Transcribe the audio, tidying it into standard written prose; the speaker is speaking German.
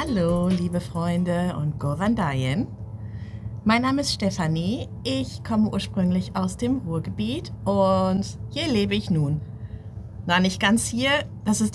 Hallo, liebe Freunde und Gowandayen. Mein Name ist Stefanie, ich komme ursprünglich aus dem Ruhrgebiet und hier lebe ich nun. Na, nicht ganz hier, das ist